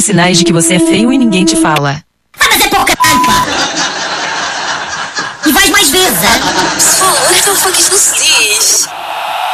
sinais de que você é feio e ninguém te fala. Ah, mas é por caralho, pá! E vais mais vezes, hein? Pessoal, what the fuck is this?